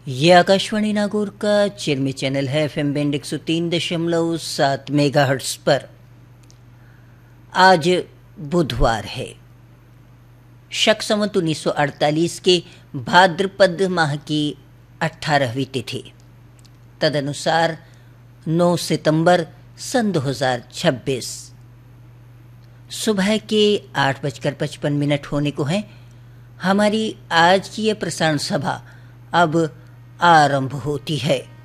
ये आकाशवाणी नागौर का चिरमी चैनल है। एफएम बैंड 103.7 मेगाहर्ट्ज पर। आज बुधवार है, शक संवत 1948 के भाद्रपद माह की 18वीं तिथि, तदनुसार 9 सितंबर सन 2026। सुबह के 8:55 होने को हैं। हमारी आज की यह प्रसारण सभा अब आरंभ होती है।